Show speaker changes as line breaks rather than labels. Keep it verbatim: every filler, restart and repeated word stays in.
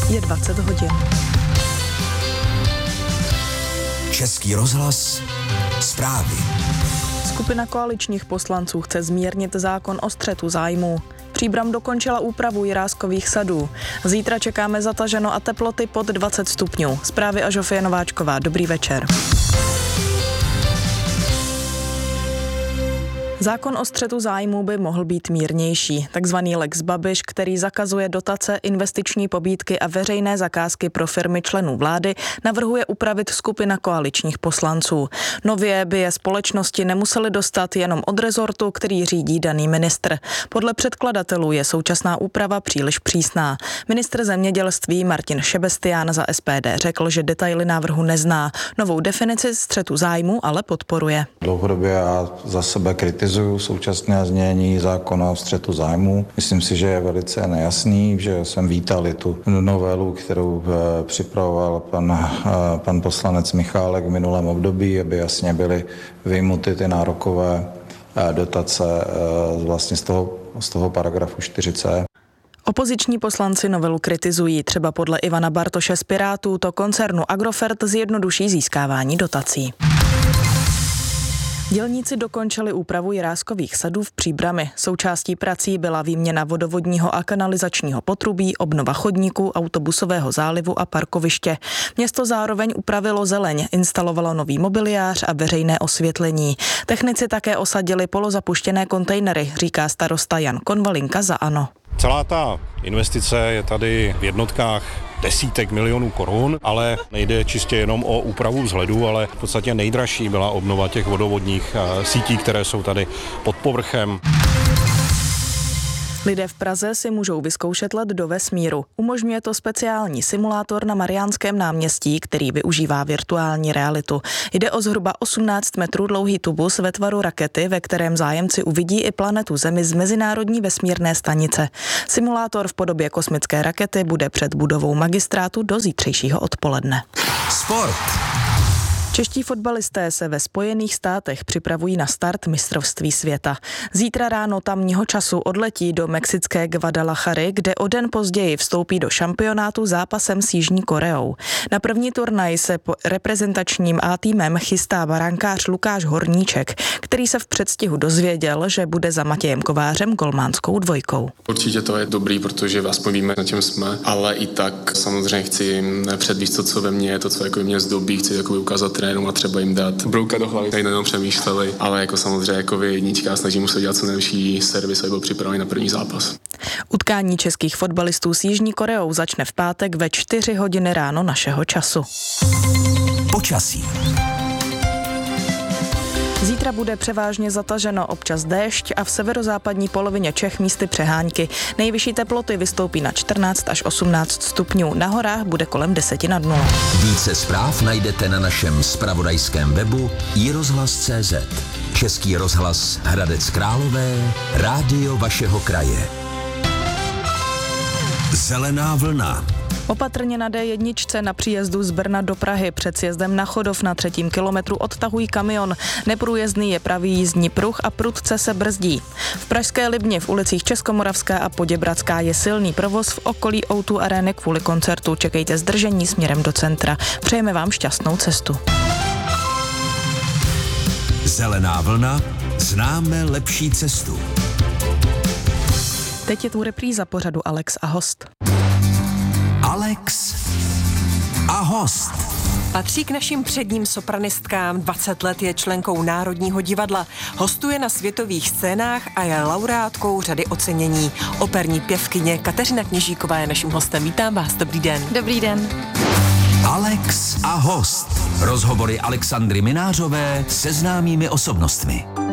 Je dvacet hodin.
Český rozhlas, zprávy.
Skupina koaličních poslanců chce zmírnit zákon o střetu zájmů. Příbram dokončila úpravu Jiráskových sadů. Zítra čekáme zataženo a teploty pod dvacet stupňů. Zprávy a Žofie Nováčková. Dobrý večer. Zákon o střetu zájmů by mohl být mírnější. Takzvaný Lex Babiš, který zakazuje dotace, investiční pobídky a veřejné zakázky pro firmy členů vlády, navrhuje upravit skupina koaličních poslanců. Nově by je společnosti nemuseli dostat jenom od rezortu, který řídí daný ministr. Podle předkladatelů je současná úprava příliš přísná. Ministr zemědělství Martin Šebestián za S P D řekl, že detaily návrhu nezná. Novou definici střetu zájmů ale podporuje.
Dlouhodobě já za sebe kritizuji současné znění zákona o střetu zájmů. Myslím si, že je velice nejasný, že jsem vítal i tu novelu, kterou připravoval pan, pan poslanec Michálek v minulém období, aby jasně byly vyjmuty ty nárokové dotace vlastně z toho, z toho paragrafu čtyři c.
Opoziční poslanci novelu kritizují. Třeba podle Ivana Bartoše z Pirátů to koncernu Agrofert zjednoduší získávání dotací. Dělníci dokončili úpravu Jiráskových sadů v Příbrami. Součástí prací byla výměna vodovodního a kanalizačního potrubí, obnova chodníků, autobusového zálivu a parkoviště. Město zároveň upravilo zeleň, instalovalo nový mobiliář a veřejné osvětlení. Technici také osadili polozapuštěné kontejnery, říká starosta Jan Konvalinka za ANO.
Celá ta investice je tady v jednotkách desítek milionů korun, ale nejde čistě jenom o úpravu vzhledu, ale v podstatě nejdražší byla obnova těch vodovodních sítí, které jsou tady pod povrchem.
Lidé v Praze si můžou vyzkoušet let do vesmíru. Umožňuje to speciální simulátor na Mariánském náměstí, který využívá virtuální realitu. Jde o zhruba osmnáct metrů dlouhý tubus ve tvaru rakety, ve kterém zájemci uvidí i planetu Zemi z Mezinárodní vesmírné stanice. Simulátor v podobě kosmické rakety bude před budovou magistrátu do zítřejšího odpoledne.
Sport.
Čeští fotbalisté se ve Spojených státech připravují na start mistrovství světa. Zítra ráno tamního času odletí do mexické Guadalajary, kde o den později vstoupí do šampionátu zápasem s Jižní Koreou. Na první turnaj se po reprezentačním A týmem chystá brankář Lukáš Horníček, který se v předstihu dozvěděl, že bude za Matějem Kovářem golmánskou dvojkou.
Určitě to je dobrý, protože aspoň víme, na čem jsme, ale i tak samozřejmě chci předvíst to, co ve mně je, to, co jako mě zdobí, chci jako ukázat trénům a třeba jim dát brouka do hlavy, tady nejenom přemýšleli, ale jako samozřejmě jako jednička, snažím se dělat co nejlepší servis, aby byl připravený na první zápas.
Utkání českých fotbalistů s Jižní Koreou začne v pátek ve čtyři hodiny ráno našeho času.
Počasí.
Zítra bude převážně zataženo, občas déšť a v severozápadní polovině Čech místy přehánky. Nejvyšší teploty vystoupí na čtrnáct až osmnáct stupňů. Na horách bude kolem deset nad nulou.
Více zpráv najdete na našem zpravodajském webu i rozhlas tečka cé zet. Český rozhlas Hradec Králové, rádio vašeho kraje. Zelená vlna.
Opatrně na D jedna na příjezdu z Brna do Prahy. Před sjezdem na Chodov na třetím kilometru odtahují kamion. Neprůjezdný je pravý jízdní pruh a prudce se brzdí. V pražské Libni v ulicích Českomoravská a Poděbradská je silný provoz, v okolí ó dvě Areny kvůli koncertu. Čekejte zdržení směrem do centra. Přejeme vám šťastnou cestu.
Zelená vlna, známe lepší cestu.
Teď je tu repríza pořadu Alex a host.
Alex a host.
Patří k našim předním sopranistkám, dvacet let je členkou Národního divadla, hostuje na světových scénách a je laureátkou řady ocenění. Operní pěvkyně Kateřina Kněžíková je naším hostem. Vítám vás, dobrý den.
Dobrý den.
Alex a host. Rozhovory Alexandry Minářové se známými osobnostmi.